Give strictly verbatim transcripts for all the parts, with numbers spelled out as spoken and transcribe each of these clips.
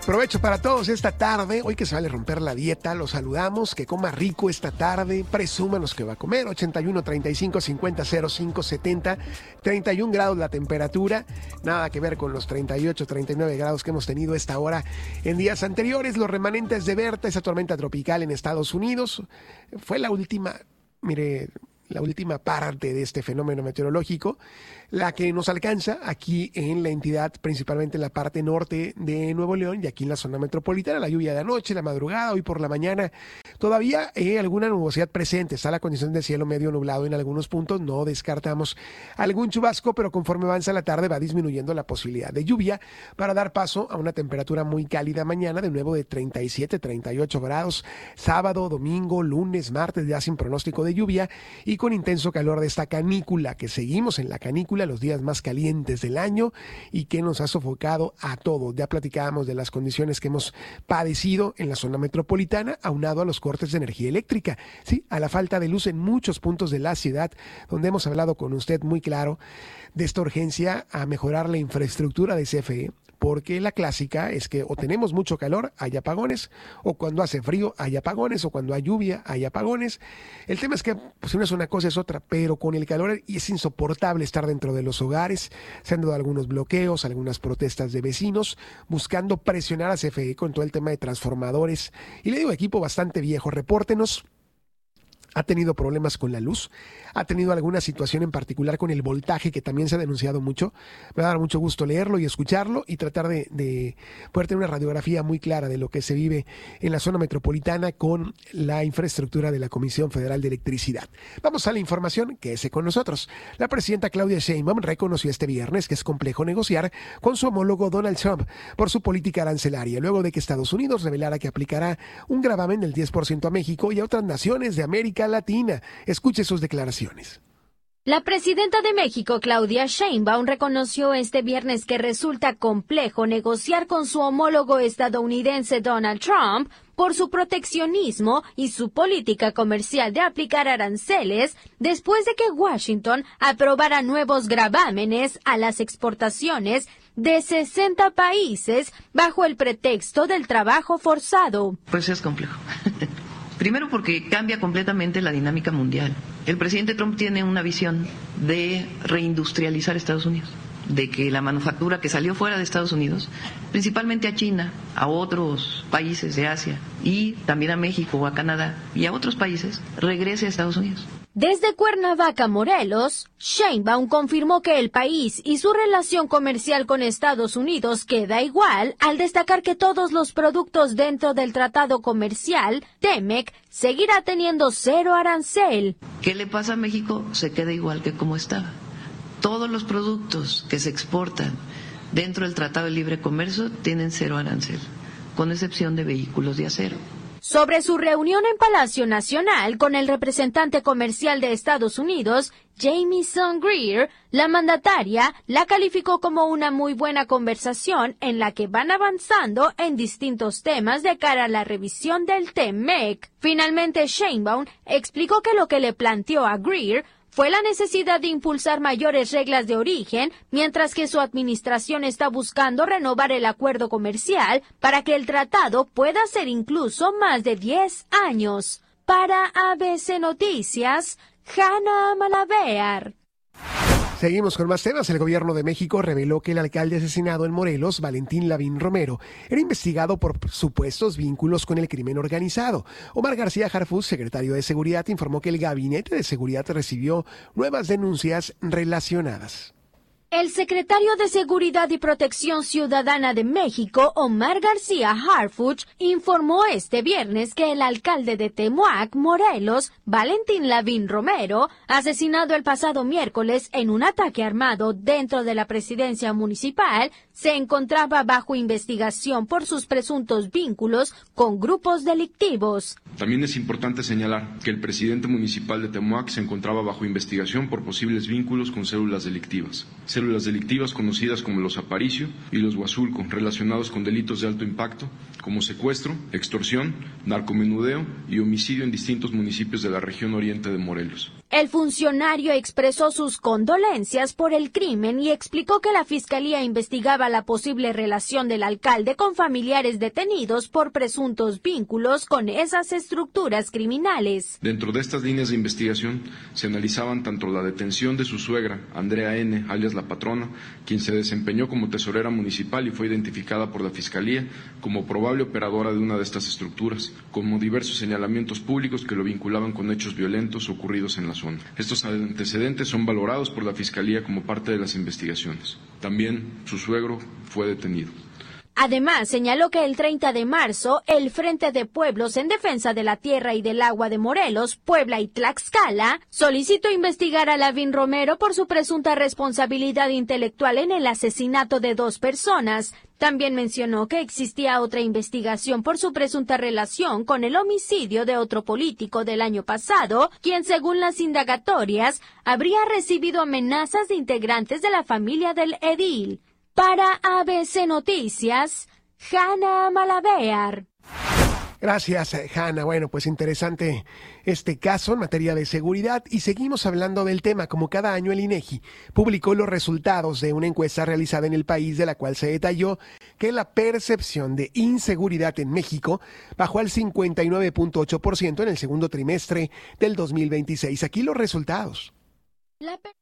Provecho para todos esta tarde. Hoy que se vale romper la dieta, los saludamos. Que coma rico esta tarde. Presúmanos que va a comer. ochenta y uno, treinta y cinco, cincuenta, cero cinco, setenta. treinta y un grados la temperatura. Nada que ver con los treinta y ocho, treinta y nueve grados que hemos tenido esta hora en días anteriores. Los remanentes de Berta, esa tormenta tropical en Estados Unidos. Fue la última, mire, la última parte de este fenómeno meteorológico, la que nos alcanza aquí en la entidad, principalmente en la parte norte de Nuevo León y aquí en la zona metropolitana. La lluvia de anoche, la madrugada, hoy por la mañana, todavía eh, alguna nubosidad presente. Está la condición de cielo medio nublado en algunos puntos, no descartamos algún chubasco, pero conforme avanza la tarde va disminuyendo la posibilidad de lluvia para dar paso a una temperatura muy cálida mañana, de nuevo de treinta y siete, treinta y ocho grados, sábado, domingo, lunes, martes, ya sin pronóstico de lluvia y con intenso calor de esta canícula, que seguimos en la canícula, los días más calientes del año y que nos ha sofocado a todos. Ya platicábamos de las condiciones que hemos padecido en la zona metropolitana, aunado a los cortes de energía eléctrica, sí, a la falta de luz en muchos puntos de la ciudad, donde hemos hablado con usted muy claro de esta urgencia a mejorar la infraestructura de C F E, porque la clásica es que o tenemos mucho calor, hay apagones, o cuando hace frío hay apagones, o cuando hay lluvia hay apagones. El tema es que pues una es una cosa, es otra, pero con el calor es insoportable estar dentro de los hogares. Se han dado algunos bloqueos, algunas protestas de vecinos, buscando presionar a C F E con todo el tema de transformadores. Y le digo, equipo bastante viejo, repórtenos. ¿Ha tenido problemas con la luz? ¿Ha tenido alguna situación en particular con el voltaje, que también se ha denunciado mucho? Me va a dar mucho gusto leerlo y escucharlo y tratar de, de poder tener una radiografía muy clara de lo que se vive en la zona metropolitana con la infraestructura de la Comisión Federal de Electricidad. Vamos a la información, quédese con nosotros. La presidenta Claudia Sheinbaum reconoció este viernes que es complejo negociar con su homólogo Donald Trump por su política arancelaria, luego de que Estados Unidos revelara que aplicará un gravamen del diez por ciento a México y a otras naciones de América Latina. Escuche sus declaraciones. La presidenta de México, Claudia Sheinbaum, reconoció este viernes que resulta complejo negociar con su homólogo estadounidense Donald Trump por su proteccionismo y su política comercial de aplicar aranceles después de que Washington aprobara nuevos gravámenes a las exportaciones de sesenta países bajo el pretexto del trabajo forzado. Pues es complejo. Primero porque cambia completamente la dinámica mundial. El presidente Trump tiene una visión de reindustrializar Estados Unidos, de que la manufactura que salió fuera de Estados Unidos, principalmente a China, a otros países de Asia y también a México o a Canadá y a otros países, regrese a Estados Unidos. Desde Cuernavaca, Morelos, Sheinbaum confirmó que el país y su relación comercial con Estados Unidos queda igual al destacar que todos los productos dentro del tratado comercial, TEMEC, seguirá teniendo cero arancel. ¿Qué le pasa a México? Se queda igual que como estaba. Todos los productos que se exportan dentro del Tratado de Libre Comercio tienen cero arancel, con excepción de vehículos de acero. Sobre su reunión en Palacio Nacional con el representante comercial de Estados Unidos, Jamieson Greer, la mandataria la calificó como una muy buena conversación en la que van avanzando en distintos temas de cara a la revisión del TEMEC. Finalmente, Sheinbaum explicó que lo que le planteó a Greer fue la necesidad de impulsar mayores reglas de origen, mientras que su administración está buscando renovar el acuerdo comercial para que el tratado pueda ser incluso más de diez años. Para A B C Noticias, Hanna Malavear. Seguimos con más temas. El gobierno de México reveló que el alcalde asesinado en Morelos, Valentín Lavín Romero, era investigado por supuestos vínculos con el crimen organizado. Omar García Harfuch, secretario de Seguridad, informó que el Gabinete de Seguridad recibió nuevas denuncias relacionadas. El secretario de Seguridad y Protección Ciudadana de México, Omar García Harfuch, informó este viernes que el alcalde de Temuac, Morelos, Valentín Lavín Romero, asesinado el pasado miércoles en un ataque armado dentro de la presidencia municipal, se encontraba bajo investigación por sus presuntos vínculos con grupos delictivos. También es importante señalar que el presidente municipal de Temuac se encontraba bajo investigación por posibles vínculos con células delictivas. Células delictivas conocidas como los Aparicio y los Huazulco, relacionados con delitos de alto impacto, como secuestro, extorsión, narcomenudeo y homicidio en distintos municipios de la región oriente de Morelos. El funcionario expresó sus condolencias por el crimen y explicó que la Fiscalía investigaba la posible relación del alcalde con familiares detenidos por presuntos vínculos con esas estructuras criminales. Dentro de estas líneas de investigación se analizaban tanto la detención de su suegra, Andrea N., alias La Patrona, quien se desempeñó como tesorera municipal y fue identificada por la Fiscalía como probable operadora de una de estas estructuras, como diversos señalamientos públicos que lo vinculaban con hechos violentos ocurridos en la zona. Estos antecedentes son valorados por la Fiscalía como parte de las investigaciones. También su suegro fue detenido. Además, señaló que el treinta de marzo, el Frente de Pueblos en Defensa de la Tierra y del Agua de Morelos, Puebla y Tlaxcala solicitó investigar a Lavín Romero por su presunta responsabilidad intelectual en el asesinato de dos personas. También mencionó que existía otra investigación por su presunta relación con el homicidio de otro político del año pasado, quien, según las indagatorias, habría recibido amenazas de integrantes de la familia del edil. Para A B C Noticias, Hanna Malavéar. Gracias, Hanna. Bueno, pues interesante este caso en materia de seguridad y seguimos hablando del tema. Como cada año el INEGI publicó los resultados de una encuesta realizada en el país de la cual se detalló que la percepción de inseguridad en México bajó al cincuenta y nueve punto ocho por ciento en el segundo trimestre del dos mil veintiséis. Aquí los resultados. La per-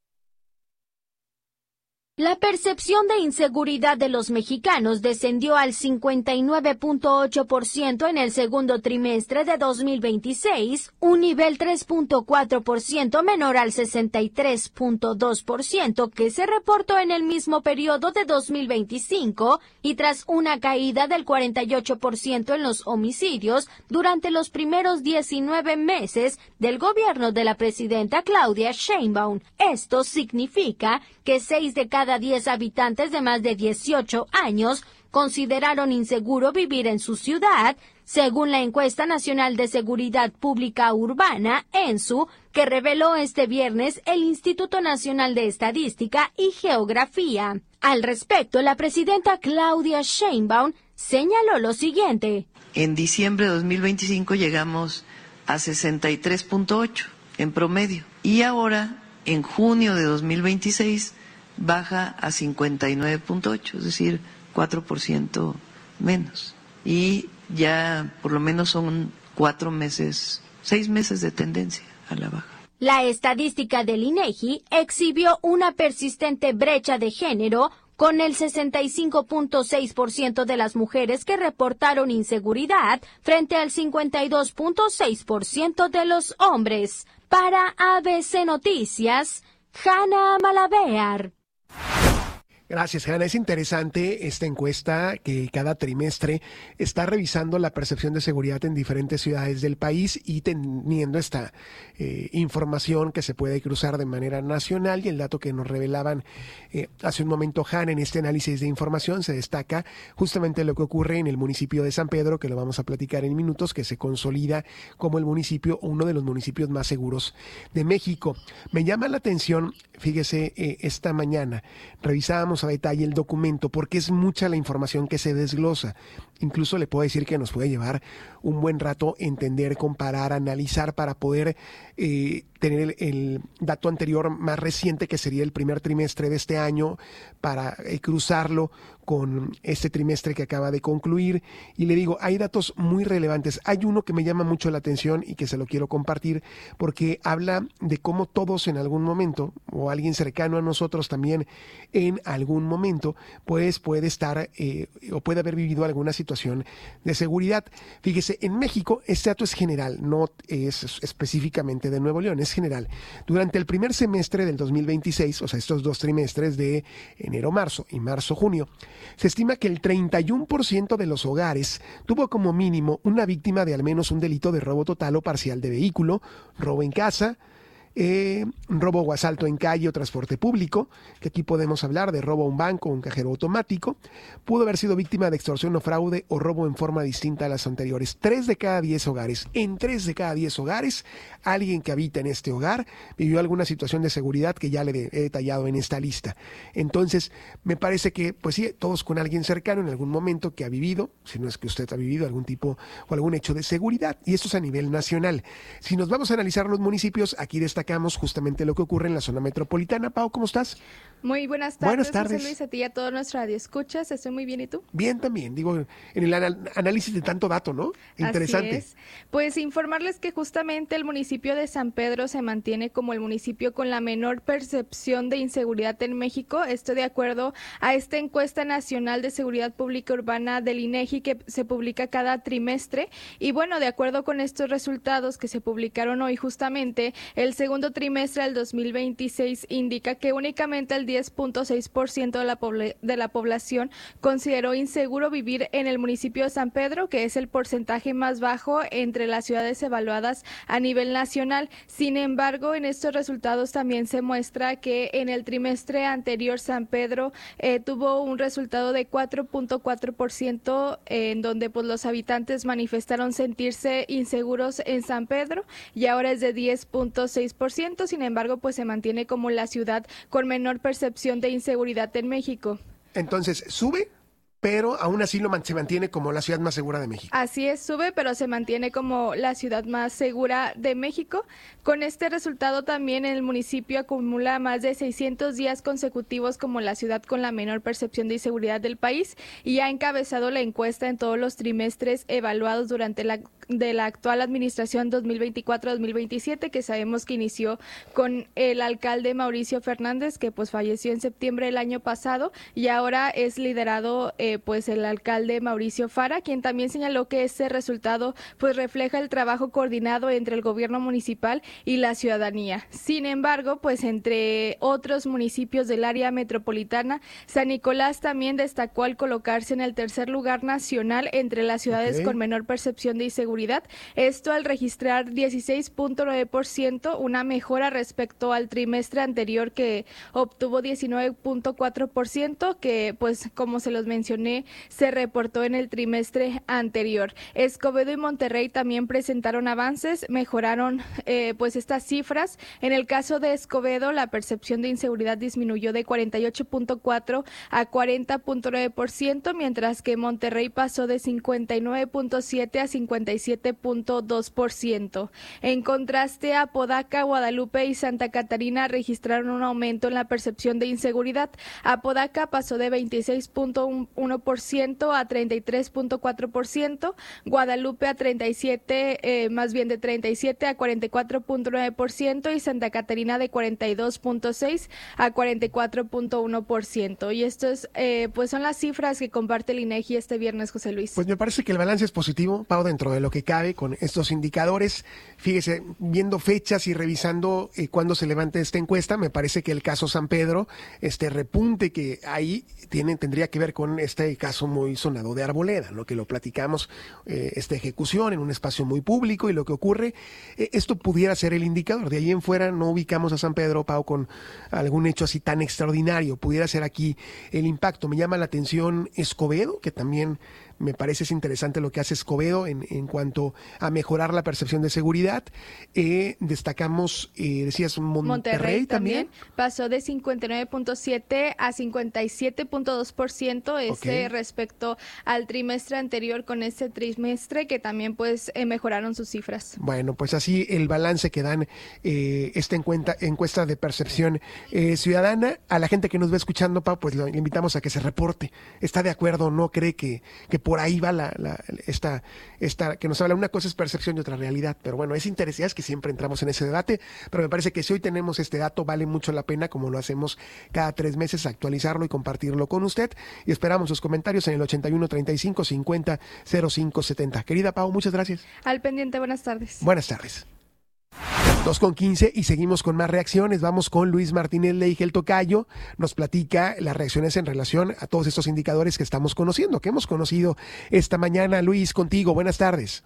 La percepción de inseguridad de los mexicanos descendió al cincuenta y nueve punto ocho por ciento en el segundo trimestre de dos mil veintiséis, un nivel tres punto cuatro por ciento menor al sesenta y tres punto dos por ciento que se reportó en el mismo periodo de dos mil veinticinco y tras una caída del cuarenta y ocho por ciento en los homicidios durante los primeros diecinueve meses del gobierno de la presidenta Claudia Sheinbaum. Esto significa que seis de cada diez habitantes de más de dieciocho años consideraron inseguro vivir en su ciudad, según la encuesta nacional de seguridad pública urbana, ENSU, que reveló este viernes el Instituto Nacional de Estadística y Geografía. Al respecto, la presidenta Claudia Sheinbaum señaló lo siguiente. En diciembre de dos mil veinticinco llegamos a sesenta y tres punto ocho en promedio y ahora, en junio de dos mil veintiséis, baja a cincuenta y nueve punto ocho, es decir, cuatro por ciento menos. Y ya por lo menos son cuatro meses, seis meses de tendencia a la baja. La estadística del INEGI exhibió una persistente brecha de género, con el sesenta y cinco punto seis por ciento de las mujeres que reportaron inseguridad frente al cincuenta y dos punto seis por ciento de los hombres. Para A B C Noticias, Hanna Malavéar. Gracias, Hanna. Es interesante esta encuesta que cada trimestre está revisando la percepción de seguridad en diferentes ciudades del país y teniendo esta eh, información que se puede cruzar de manera nacional. Y el dato que nos revelaban eh, hace un momento, Hanna, en este análisis de información se destaca justamente lo que ocurre en el municipio de San Pedro, que lo vamos a platicar en minutos, que se consolida como el municipio, uno de los municipios más seguros de México. Me llama la atención, fíjese, eh, esta mañana revisábamos a detalle el documento porque es mucha la información que se desglosa. Incluso le puedo decir que nos puede llevar un buen rato entender, comparar, analizar para poder eh, tener el, el dato anterior más reciente, que sería el primer trimestre de este año, para eh, cruzarlo con este trimestre que acaba de concluir. Y le digo, hay datos muy relevantes. Hay uno que me llama mucho la atención y que se lo quiero compartir porque habla de cómo todos en algún momento, o alguien cercano a nosotros también en algún momento, pues puede estar eh, o puede haber vivido alguna situación de seguridad. Fíjese, en México este dato es general, no es específicamente de Nuevo León, es general. Durante el primer semestre del dos mil veintiséis, o sea, estos dos trimestres de enero-marzo y marzo-junio, se estima que el treinta y uno por ciento de los hogares tuvo como mínimo una víctima de al menos un delito de robo total o parcial de vehículo, robo en casa, Eh, robo o asalto en calle o transporte público, que aquí podemos hablar de robo a un banco o un cajero automático. Pudo haber sido víctima de extorsión o fraude o robo en forma distinta a las anteriores. Tres de cada diez hogares, en tres de cada diez hogares, alguien que habita en este hogar vivió alguna situación de seguridad que ya le he detallado en esta lista. Entonces, me parece que, pues sí, todos con alguien cercano en algún momento que ha vivido, si no es que usted ha vivido algún tipo o algún hecho de seguridad, y esto es a nivel nacional. Si nos vamos a analizar los municipios, aquí destaca destacamos justamente lo que ocurre en la zona metropolitana. Pau, ¿cómo estás? Muy buenas tardes, Buenas tardes. José Luis, a ti y a todos nuestros radioescuchas. Estoy muy bien, ¿y tú? Bien también, digo, en el anal- análisis de tanto dato, ¿no? Interesante. Así es. Pues informarles que justamente el municipio de San Pedro se mantiene como el municipio con la menor percepción de inseguridad en México. Esto de acuerdo a esta encuesta nacional de seguridad pública urbana del INEGI que se publica cada trimestre. Y bueno, de acuerdo con estos resultados que se publicaron hoy justamente, el segundo trimestre del dos mil veintiséis indica que únicamente el diez punto seis por ciento de la, poble- de la población consideró inseguro vivir en el municipio de San Pedro, que es el porcentaje más bajo entre las ciudades evaluadas a nivel nacional. Sin embargo, en estos resultados también se muestra que en el trimestre anterior San Pedro eh, tuvo un resultado de cuatro punto cuatro por ciento, eh, en donde pues los habitantes manifestaron sentirse inseguros en San Pedro, y ahora es de diez punto seis por ciento. Sin embargo, pues se mantiene como la ciudad con menor percepción de inseguridad en México. Entonces, sube, pero aún así lo man- se mantiene como la ciudad más segura de México. Así es, sube, pero se mantiene como la ciudad más segura de México. Con este resultado también el municipio acumula más de seiscientos días consecutivos como la ciudad con la menor percepción de inseguridad del país, y ha encabezado la encuesta en todos los trimestres evaluados durante la de la actual administración dos mil veinticuatro dos mil veintisiete, que sabemos que inició con el alcalde Mauricio Fernández, que pues falleció en septiembre del año pasado, y ahora es liderado eh, pues el alcalde Mauricio Fara, quien también señaló que este resultado pues refleja el trabajo coordinado entre el gobierno municipal y la ciudadanía. Sin embargo, pues entre otros municipios del área metropolitana, San Nicolás también destacó al colocarse en el tercer lugar nacional entre las ciudades Okay. con menor percepción de inseguridad. Esto al registrar dieciséis punto nueve por ciento, una mejora respecto al trimestre anterior que obtuvo diecinueve punto cuatro por ciento, que pues como se los mencioné, se reportó en el trimestre anterior. Escobedo y Monterrey también presentaron avances, mejoraron eh, pues estas cifras. En el caso de Escobedo, la percepción de inseguridad disminuyó de cuarenta y ocho punto cuatro a cuarenta punto nueve por ciento, mientras que Monterrey pasó de cincuenta y nueve punto siete a cincuenta y siete punto dos por ciento. En contraste, Apodaca, Guadalupe y Santa Catarina registraron un aumento en la percepción de inseguridad. Apodaca pasó de veintiséis punto uno por ciento a treinta y tres punto cuatro por ciento, Guadalupe a treinta y siete, eh, más bien de treinta y siete a cuarenta y cuatro punto nueve por ciento, y Santa Catarina de cuarenta y dos punto seis a cuarenta y cuatro punto uno por ciento. Y esto es, eh, pues son las cifras que comparte el INEGI este viernes, José Luis. Pues me parece que el balance es positivo, Pau, dentro de lo que cabe con estos indicadores. Fíjese, viendo fechas y revisando eh, cuándo se levanta esta encuesta, me parece que el caso San Pedro, este repunte que ahí tiene, tendría que ver con este caso muy sonado de Arboleda, ¿no? Que lo platicamos, eh, esta ejecución en un espacio muy público y lo que ocurre, eh, esto pudiera ser el indicador. De ahí en fuera no ubicamos a San Pedro, Pau, con algún hecho así tan extraordinario. Pudiera ser aquí el impacto. Me llama la atención Escobedo, que también me parece es interesante lo que hace Escobedo en, en cuanto a mejorar la percepción de seguridad. Eh, destacamos, eh, decías, Monterrey, Monterrey también, también pasó de cincuenta y nueve punto siete a cincuenta y siete punto dos por ciento, ese Okay. respecto al trimestre anterior con este trimestre, que también pues eh, mejoraron sus cifras. Bueno, pues así el balance que dan eh, esta encuesta, encuesta de percepción eh, ciudadana. A la gente que nos va escuchando, Pau, pues lo, le invitamos a que se reporte. ¿Está de acuerdo o no? ¿Cree que, que por ahí va la, la, esta, esta, que nos habla? Una cosa es percepción y otra realidad. Pero bueno, es interesante, es que siempre entramos en ese debate, pero me parece que si hoy tenemos este dato, vale mucho la pena, como lo hacemos cada tres meses, actualizarlo y compartirlo con usted. Y esperamos sus comentarios en el ochenta y uno treinta y cinco cincuenta cero cinco setenta. Querida Pau, muchas gracias. Al pendiente, buenas tardes. Buenas tardes. dos con quince y seguimos con más reacciones. Vamos con Luis Martínez Leige, el tocayo. Nos platica las reacciones en relación a todos estos indicadores que estamos conociendo, que hemos conocido esta mañana. Luis, contigo. Buenas tardes.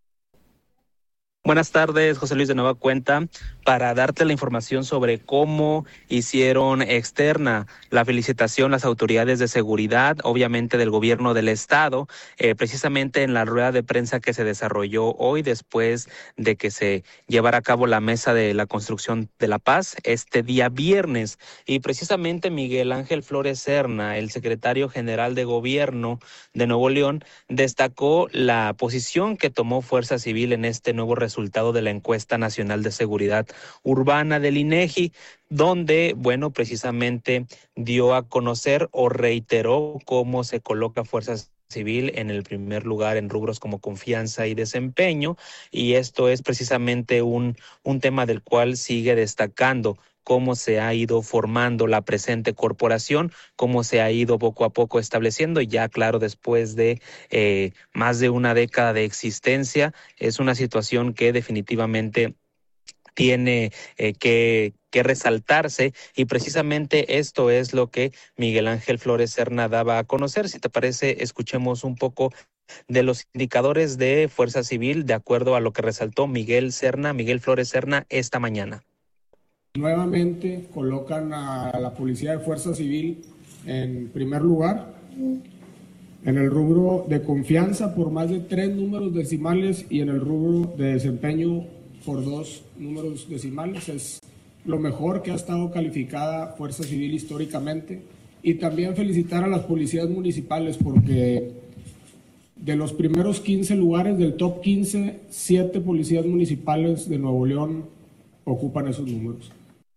Buenas tardes, José Luis, de nueva cuenta, para darte la información sobre cómo hicieron externa la felicitación las autoridades de seguridad, obviamente del gobierno del estado, eh, precisamente en la rueda de prensa que se desarrolló hoy después de que se llevara a cabo la mesa de la construcción de la paz este día viernes. Y precisamente Miguel Ángel Flores Serna, el secretario general de gobierno de Nuevo León, destacó la posición que tomó Fuerza Civil en este nuevo resultado resultado de la encuesta nacional de seguridad urbana del INEGI, donde, bueno, precisamente dio a conocer o reiteró cómo se coloca Fuerzas Civil en el primer lugar en rubros como confianza y desempeño, y esto es precisamente un, un tema del cual sigue destacando cómo se ha ido formando la presente corporación, cómo se ha ido poco a poco estableciendo, y ya claro, después de eh, más de una década de existencia, es una situación que definitivamente tiene eh, que, que resaltarse, y precisamente esto es lo que Miguel Ángel Flores Serna daba a conocer. Si te parece, escuchemos un poco de los indicadores de Fuerza Civil de acuerdo a lo que resaltó Miguel Serna, Miguel Flores Serna esta mañana. Nuevamente colocan a la Policía de Fuerza Civil en primer lugar en el rubro de confianza por más de tres números decimales y en el rubro de desempeño por dos números decimales. Es lo mejor que ha estado calificada Fuerza Civil históricamente. Y también felicitar a las policías municipales porque de los primeros quince lugares del top quince, siete policías municipales de Nuevo León ocupan esos números.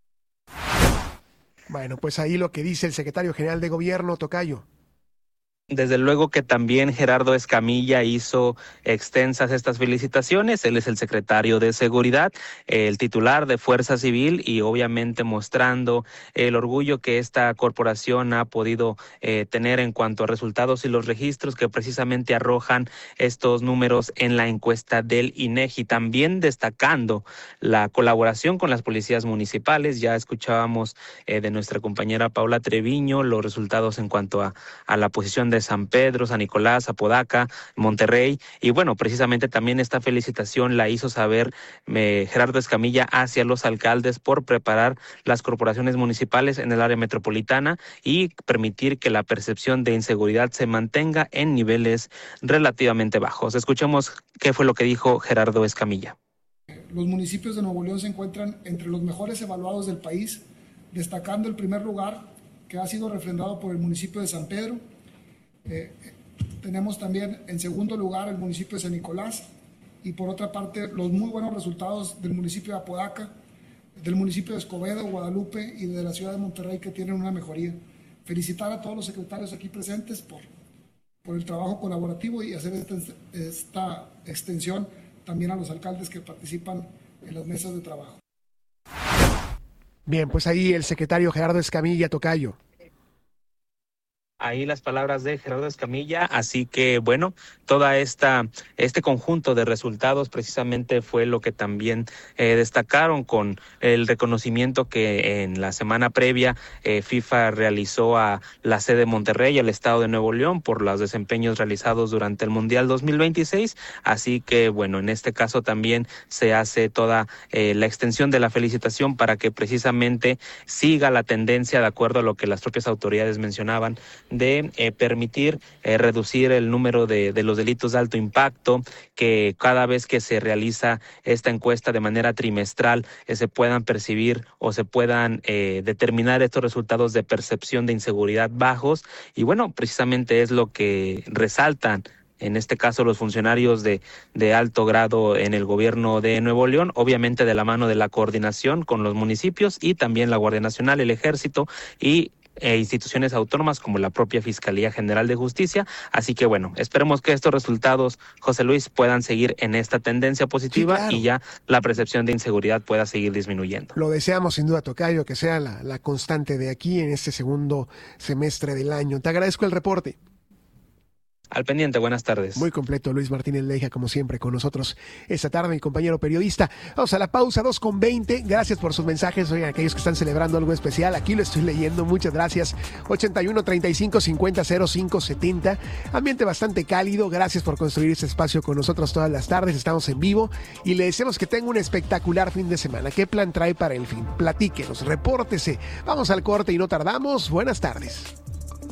Bueno, pues ahí lo que dice el secretario general de Gobierno, Tocayo. Desde luego que también Gerardo Escamilla hizo extensas estas felicitaciones. Él es el secretario de Seguridad, el titular de Fuerza Civil, y obviamente mostrando el orgullo que esta corporación ha podido eh, tener en cuanto a resultados y los registros que precisamente arrojan estos números en la encuesta del INEGI. También destacando la colaboración con las policías municipales. Ya escuchábamos eh, de nuestra compañera Paula Treviño los resultados en cuanto a, a la posición de San Pedro, San Nicolás, Apodaca, Monterrey, y bueno, precisamente también esta felicitación la hizo saber eh, Gerardo Escamilla hacia los alcaldes por preparar las corporaciones municipales en el área metropolitana y permitir que la percepción de inseguridad se mantenga en niveles relativamente bajos. Escuchemos qué fue lo que dijo Gerardo Escamilla. Los municipios de Nuevo León se encuentran entre los mejores evaluados del país, destacando el primer lugar que ha sido refrendado por el municipio de San Pedro. Eh, tenemos también en segundo lugar el municipio de San Nicolás, y por otra parte los muy buenos resultados del municipio de Apodaca, del municipio de Escobedo, Guadalupe y de la ciudad de Monterrey, que tienen una mejoría. Felicitar a todos los secretarios aquí presentes por, por el trabajo colaborativo y hacer esta, esta extensión también a los alcaldes que participan en las mesas de trabajo. Bien, pues ahí el secretario Gerardo Escamilla, Tocayo. Ahí las palabras de Gerardo Escamilla, así que bueno, toda esta este conjunto de resultados precisamente fue lo que también eh, destacaron con el reconocimiento que en la semana previa eh, FIFA realizó a la sede de Monterrey, al estado de Nuevo León, por los desempeños realizados durante el Mundial dos mil veintiséis, así que bueno, en este caso también se hace toda eh, la extensión de la felicitación para que precisamente siga la tendencia de acuerdo a lo que las propias autoridades mencionaban, de eh, permitir eh, reducir el número de, de los delitos de alto impacto, que cada vez que se realiza esta encuesta de manera trimestral eh, se puedan percibir o se puedan eh, determinar estos resultados de percepción de inseguridad bajos, y bueno, precisamente es lo que resaltan en este caso los funcionarios de, de alto grado en el gobierno de Nuevo León, obviamente de la mano de la coordinación con los municipios y también la Guardia Nacional, el Ejército y e instituciones autónomas como la propia Fiscalía General de Justicia. Así que bueno, esperemos que estos resultados, José Luis, puedan seguir en esta tendencia positiva, sí, claro, y ya la percepción de inseguridad pueda seguir disminuyendo. Lo deseamos sin duda, Tocayo, que sea la, la constante de aquí en este segundo semestre del año. Te agradezco el reporte. Al pendiente, buenas tardes. Muy completo, Luis Martínez Leija, como siempre, con nosotros esta tarde, mi compañero periodista. Vamos a la pausa, dos con veinte. Gracias por sus mensajes, oigan, aquellos que están celebrando algo especial. Aquí lo estoy leyendo, muchas gracias. ochenta y uno, treinta y cinco, cincuenta, cero cinco, setenta. Ambiente bastante cálido, gracias por construir este espacio con nosotros todas las tardes. Estamos en vivo y le deseamos que tenga un espectacular fin de semana. ¿Qué plan trae para el fin? Platíquenos, repórtese. Vamos al corte y no tardamos. Buenas tardes.